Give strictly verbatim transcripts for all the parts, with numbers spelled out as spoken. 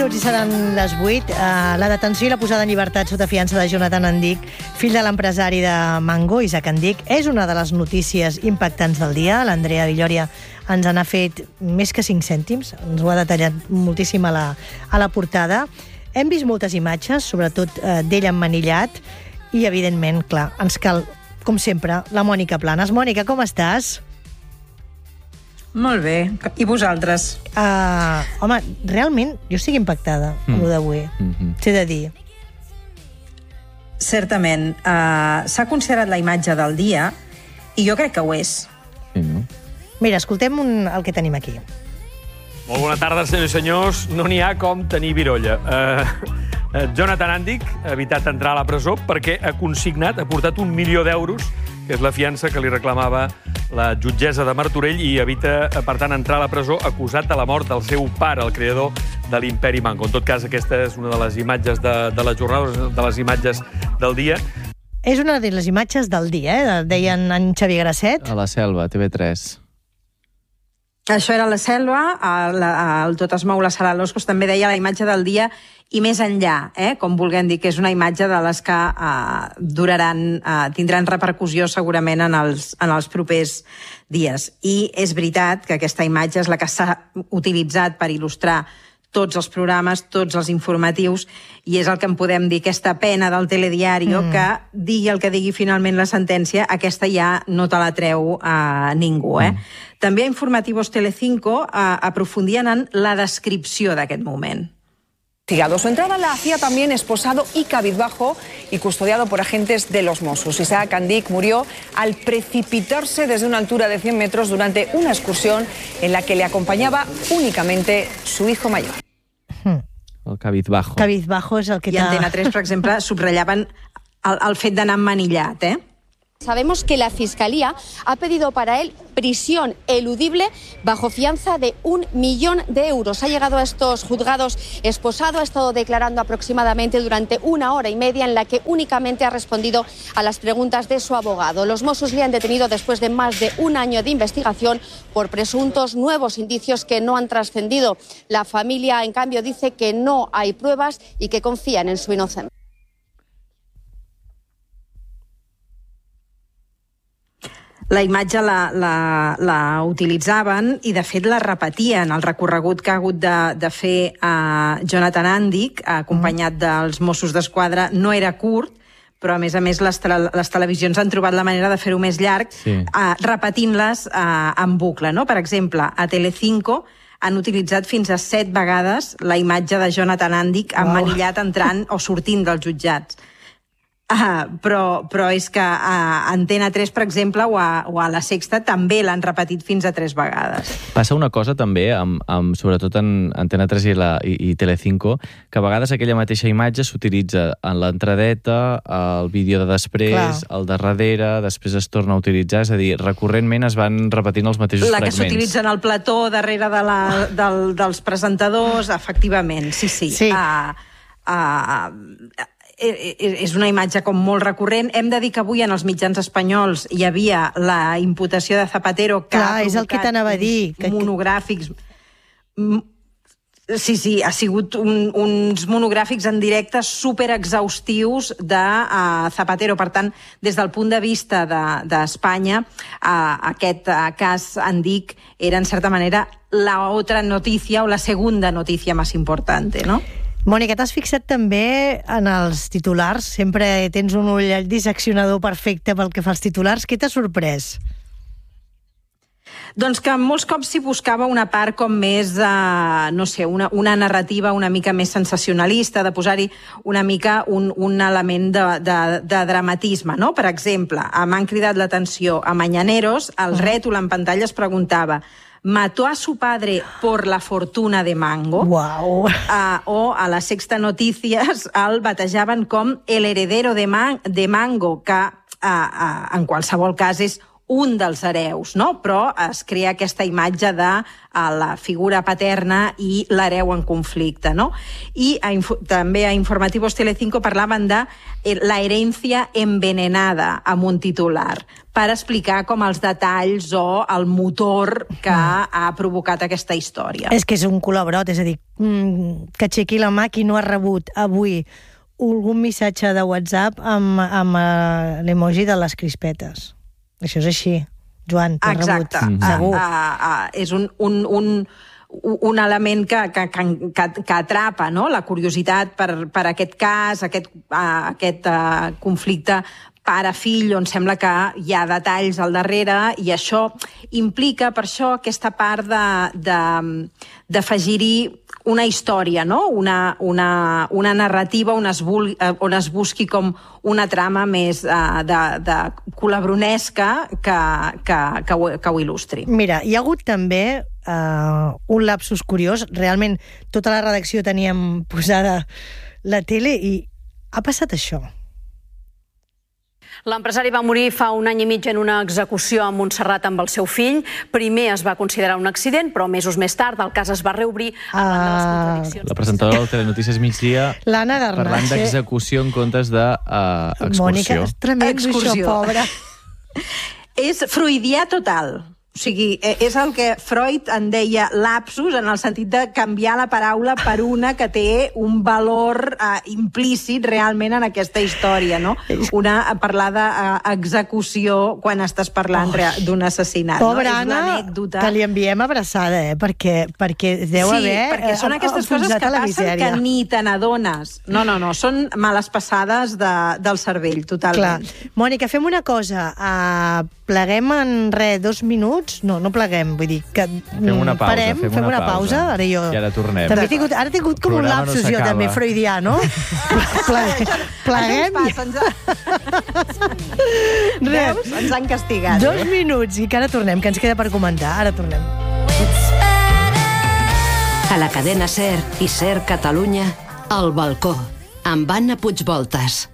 minuts i seran les vuit. Uh, la detenció i la posada en llibertat sota fiança de Jonathan Andic, fill de l'empresari de Mango, Isaac Andic, és una de les notícies impactants del dia. L'Andrea Villòria ens n'ha fet més que cinc cèntims, ens ho ha detallat moltíssim a la, a la portada. Hem vist moltes imatges, sobretot uh, d'ell emmanillat, i evidentment, clar, ens cal, com sempre, la Mònica Planes. Mònica, com estàs? Molt bé. I vosaltres? Uh, home, realment, jo estic impactada amb mm. el d'avui. Mm-hmm. T'he de dir. Certament. Uh, s'ha considerat la imatge del dia i jo crec que ho és. Sí, no? Mira, escoltem un, el que tenim aquí. Molt bona tarda, senyors i senyors. No n'hi ha com tenir virolla. Uh, uh, Jonathan Andic ha evitat entrar a la presó perquè ha consignat, ha portat un milió d'euros, que és la fiança que li reclamava la jutgessa de Martorell, i evita, per tant, entrar a la presó acusat de la mort del seu pare, el creador de l'Imperi Mango. En tot cas, aquesta és una de les imatges de, de la jornada, de les imatges del dia. És una de les imatges del dia, eh? Deien en Xavier Grasset. A la Selva, T V tres. Això era la Selva, el, el Tot es mou, la Sala Loscos també deia la imatge del dia i més enllà, eh? Com vulguem dir, que és una imatge de les que eh, duraran, eh, tindran repercussió segurament en els, en els propers dies. I és veritat que aquesta imatge és la que s'ha utilitzat per il·lustrar tots els programes, tots els informatius, i és el que en podem dir, aquesta pena del telediario, mm. que digui el que digui finalment la sentència, aquesta ja no te la treu a eh, ningú. Eh? Mm. També a Informativos Telecinco eh, aprofundien en la descripció d'aquest moment. Su entrada la hacía también esposado y cabizbajo y custodiado por agentes de los Mossos. Isaac Andic murió al precipitarse desde una altura de cien metros durante una excursión en la que le acompañaba únicamente su hijo mayor. El cabizbajo. Cabizbajo és el que I Antena tres, per exemple, subratllaven el, el fet d'anar emmanillat, eh? Sabemos que la Fiscalía ha pedido para él prisión eludible bajo fianza de un millón de euros. Ha llegado a estos juzgados esposado, ha estado declarando aproximadamente durante una hora y media en la que únicamente ha respondido a las preguntas de su abogado. Los Mossos le han detenido después de más de un año de investigación por presuntos nuevos indicios que no han trascendido. La familia, en cambio, dice que no hay pruebas y que confían en su inocencia. La imatge la, la, la utilitzaven i, de fet, la repetien. El recorregut que ha hagut de, de fer a Jonathan Andic, acompanyat dels Mossos d'Esquadra, no era curt, però, a més a més, les, les televisions han trobat la manera de fer-ho més llarg, sí. eh, repetint-les eh, en bucle. No? Per exemple, a Telecinco han utilitzat fins a set vegades la imatge de Jonathan Andic emmanillat entrant o sortint dels jutjats. Uh, però, però és que a Antena tres, per exemple, o a, o a La Sexta també l'han repetit fins a tres vegades. Passa una cosa també, amb, amb, sobretot en Antena tres i, la, i, i Telecinco, que a vegades aquella mateixa imatge s'utilitza en l'entradeta, el vídeo de després, Clar. el de darrere, després es torna a utilitzar, és a dir, recurrentment es van repetint els mateixos la fragments. La que s'utilitza en el plató, darrere de la, del, dels presentadors, efectivament, sí, sí. sí. Uh, uh, és una imatge com molt recurrent. Hem de dir que avui en els mitjans espanyols hi havia la imputació de Zapatero, que Clar, ha provocat és el que t'anava a dir. Que... monogràfics. Sí, sí, ha sigut un, uns monogràfics en directe superexhaustius de uh, Zapatero. Per tant, des del punt de vista d'Espanya, de, uh, aquest uh, cas Andic era, en certa manera, la otra notícia o la segunda notícia més importante, no? Mònica, t'has fixat també en els titulars? Sempre tens un ull disseccionador perfecte pel que fa als titulars. Què t'ha sorprès? Doncs que molts cops s'hi buscava una part com més, uh, no sé, una, una narrativa una mica més sensacionalista, de posar-hi una mica un, un element de, de, de dramatisme, no? Per exemple, m'han cridat l'atenció a Mañaneros, el rètol en pantalla es preguntava: ¿mató a su padre por la fortuna de Mango? Wow. Uh, o a La Sexta Noticias el batejaven com el heredero de, man de Mango, que uh, uh, en qualsevol cas és un dels hereus, no? Però es crea aquesta imatge de la figura paterna i l'hereu en conflicte, no? I a info, també a Informativos Telecinco parlaven de la herencia envenenada amb un titular, per explicar com els detalls o el motor que ha provocat aquesta història. És que és un col·laborot, és a dir, que aixequi la mà qui no ha rebut avui algun missatge de WhatsApp amb, amb l'emoji de les crispetes. Això és així, Joan, t'ho has rebut. Exacte. Uh, uh, uh, és un, un, un, un element que, que, que, que atrapa, no? La curiositat per, per aquest cas, aquest, uh, aquest uh, conflicte pare-fill, on sembla que hi ha detalls al darrere, i això implica, per això, aquesta part d'afegir-hi una història, no? una, una, una narrativa on es, vulgui, on es busqui com una trama més uh, de, de colabronesca que, que, que, ho, que ho il·lustri. Mira, hi ha hagut també uh, un lapsus curiós. Realment, tota la redacció teníem posada la tele i ha passat això. L'empresari va morir fa un any i mig en una execució a Montserrat amb el seu fill. Primer es va considerar un accident, però mesos més tard el cas es va reobrir arran de les contradiccions. La presentadora del Telenotícies Migdia l'Anna Garnach, parlant d'execució en comptes d'excursió. Mònica, és tremendo això, pobra. És freudià total. O sigui, és el que Freud en deia lapsus, en el sentit de canviar la paraula per una que té un valor uh, implícit realment en aquesta història, no? Una, parlar d'execució quan estàs parlant oh, d'un assassinat. Pobra no? Anna, que li enviem abraçada, eh? perquè, perquè deu sí, haver... Sí, perquè són aquestes coses que passen que ni te n'adones. No, no, no, són males passades de, del cervell, totalment. Clar. Mònica, fem una cosa. Uh, pleguem en res, dos minuts. No, no pleguem, vull dir que fem una pausa, parem, fem, fem una, una pausa. pausa. Ara jo... I ara tornem. També he tingut, ara he tingut com un lapsus no jo també, freudià, no? Pleguem. Pleguem. Veus? Ens han castigat. Dos minuts i que ara tornem, que ens queda per comentar. Ara tornem. A la cadena SER i SER Catalunya, El Balcó, amb Anna Puigvoltas.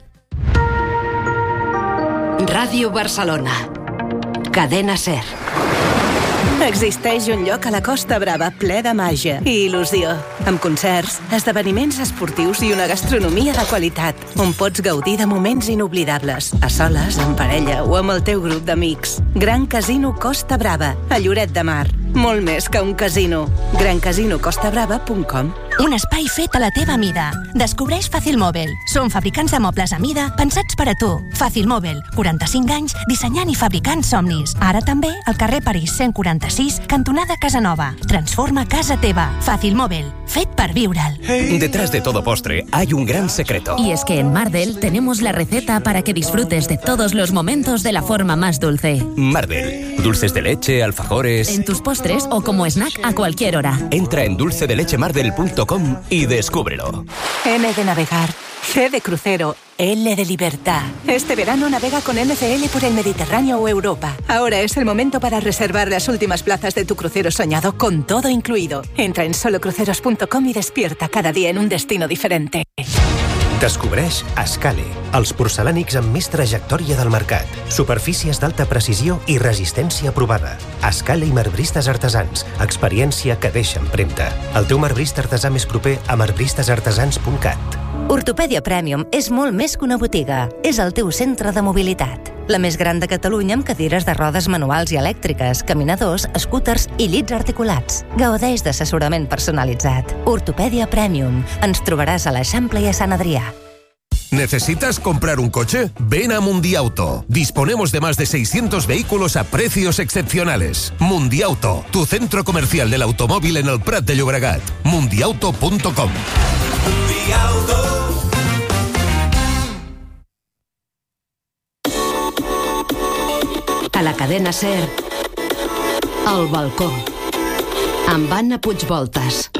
Ràdio Barcelona. Cadena SER. Existeix un lloc a la Costa Brava ple de màgia i il·lusió, amb concerts, esdeveniments esportius i una gastronomia de qualitat, on pots gaudir de moments inoblidables, a soles, en parella o amb el teu grup d'amics. Gran Casino Costa Brava, a Lloret de Mar. Molt més que un casino. gran casino costa brava punt com. Un espai fet a la teva mida. Descobreix Facilmòbil. Són fabricants de mobles a mida pensats per a tu. Facilmòbil, quaranta-cinc anys, dissenyant i fabricant somnis. Ara també al carrer París cent quaranta-sis, cantonada Casanova. Transforma casa teva. Facilmòbil, fet per viure'l. Detrás de todo postre hay un gran secreto. Y es que en Mardel tenemos la receta para que disfrutes de todos los momentos de la forma más dulce. Mardel, dulces de leche, alfajores... En tus postres o como snack a cualquier hora. Entra en dulce de leche mardel punto com y descúbrelo. N de navegar, C de crucero, L de libertad. Este verano navega con N C L por el Mediterráneo o Europa. Ahora es el momento para reservar las últimas plazas de tu crucero soñado con todo incluido. Entra en solo cruceros punto com y despierta cada dia en un destino diferente. Descobreix Ascale, els porcelànics amb més trajectòria del mercat. Superfícies d'alta precisió i resistència provada. Ascale i marbristes artesans. Experiència que deixa empremta. El teu marbrista artesà més proper a marbristes artesans punt cat. Ortopèdia Premium és molt més que una botiga. És el teu centre de mobilitat. La més gran de Catalunya amb cadires de rodes manuals i elèctriques, caminadors, scooters i llits articulats. Gaudeix d'assessorament personalitzat. Ortopèdia Premium. Ens trobaràs a l'Eixample i a Sant Adrià. ¿Necesitas comprar un coche? Ven a Mundiauto. Disponemos de más de seiscientos vehículos a precios excepcionales. Mundiauto, tu centro comercial del automóvil en el Prat de Llobregat. mundiauto punto com. A la cadena SER, El Balcó, amb Anna Puigvoltas.